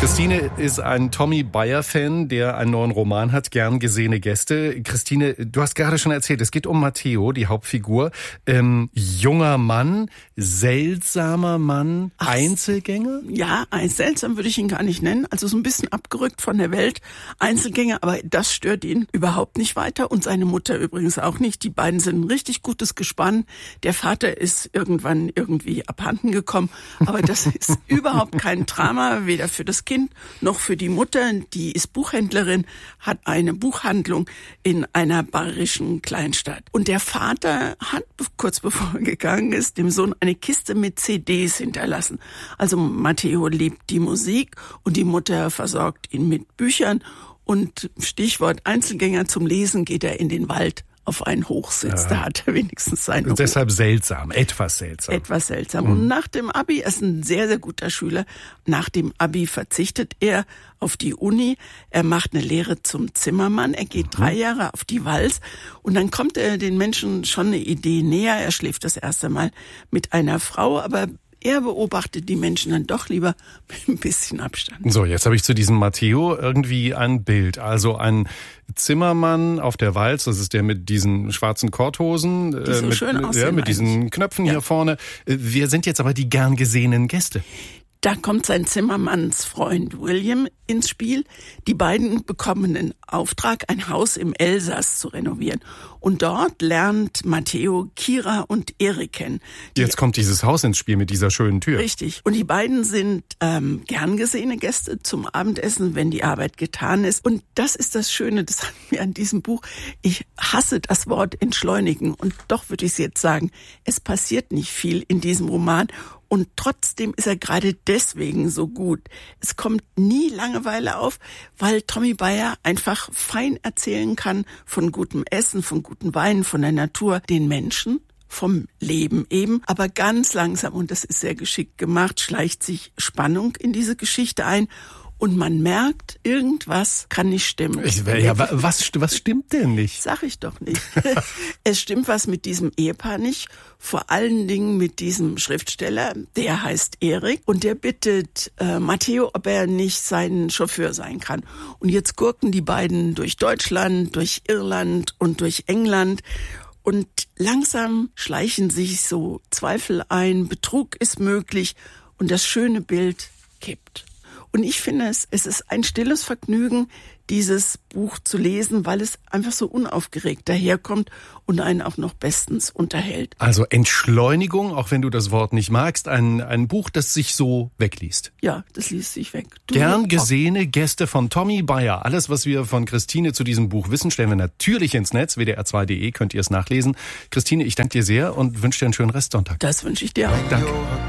Christine ist ein Tommy Bayer-Fan, der einen neuen Roman hat, gern gesehene Gäste. Christine, du hast gerade schon erzählt, es geht um Matteo, die Hauptfigur. Junger Mann, seltsamer Mann, Einzelgänger? Ja, seltsam würde ich ihn gar nicht nennen. Also so ein bisschen abgerückt von der Welt, Einzelgänger, aber das stört ihn überhaupt nicht weiter und seine Mutter übrigens auch nicht. Die beiden sind ein richtig gutes Gespann. Der Vater ist irgendwann irgendwie abhanden gekommen, aber das ist überhaupt kein Drama, weder für das Kind noch für die Mutter. Die ist Buchhändlerin, hat eine Buchhandlung in einer bayerischen Kleinstadt. Und der Vater hat, kurz bevor er gegangen ist, dem Sohn eine Kiste mit CDs hinterlassen. Also Matteo liebt die Musik und die Mutter versorgt ihn mit Büchern. Und Stichwort Einzelgänger, zum Lesen geht er in den Wald auf einen Hochsitz. Ja. Da hat er wenigstens seine Ruhe. Und deshalb seltsam, etwas seltsam. Etwas seltsam. Und nach dem Abi, er ist ein sehr, sehr guter Schüler, nach dem Abi verzichtet er auf die Uni. Er macht eine Lehre zum Zimmermann. Er geht 3 Jahre auf die Walz. Und dann kommt er den Menschen schon eine Idee näher. Er schläft das erste Mal mit einer Frau, aber er beobachtet die Menschen dann doch lieber mit ein bisschen Abstand. So, jetzt habe ich zu diesem Matteo irgendwie ein Bild. Also ein Zimmermann auf der Walz, das ist der mit diesen schwarzen Korthosen, die so schön aussehen, mit diesen Knöpfen hier vorne. Wir sind jetzt aber die gern gesehenen Gäste. Da kommt sein Zimmermannsfreund William ins Spiel. Die beiden bekommen einen Auftrag, ein Haus im Elsass zu renovieren. Und dort lernt Matteo Kira und Erik kennen. Jetzt kommt dieses Haus ins Spiel mit dieser schönen Tür. Richtig. Und die beiden sind gern gesehene Gäste zum Abendessen, wenn die Arbeit getan ist. Und das ist das Schöne, das hat mir an diesem Buch. Ich hasse das Wort entschleunigen. Und doch würde ich es jetzt sagen, es passiert nicht viel in diesem Roman. Und trotzdem ist er gerade deswegen so gut. Es kommt nie Langeweile auf, weil Tommy Bayer einfach fein erzählen kann von gutem Essen, von guten Weinen, von der Natur, den Menschen, vom Leben eben. Aber ganz langsam, und das ist sehr geschickt gemacht, schleicht sich Spannung in diese Geschichte ein. Und man merkt, irgendwas kann nicht stimmen. Was stimmt denn nicht? Sag ich doch nicht. Es stimmt was mit diesem Ehepaar nicht. Vor allen Dingen mit diesem Schriftsteller, der heißt Erik. Und der bittet Matteo, ob er nicht sein Chauffeur sein kann. Und jetzt gurken die beiden durch Deutschland, durch Irland und durch England. Und langsam schleichen sich so Zweifel ein. Betrug ist möglich. Und das schöne Bild kippt. Und ich finde, es ist ein stilles Vergnügen, dieses Buch zu lesen, weil es einfach so unaufgeregt daherkommt und einen auch noch bestens unterhält. Also Entschleunigung, auch wenn du das Wort nicht magst, ein Buch, das sich so wegliest. Ja, das liest sich weg. Gern gesehene Gäste von Tommy Bayer. Alles, was wir von Christine zu diesem Buch wissen, stellen wir natürlich ins Netz. WDR2.de könnt ihr es nachlesen. Christine, ich danke dir sehr und wünsche dir einen schönen Restsonntag. Das wünsche ich dir auch. Danke.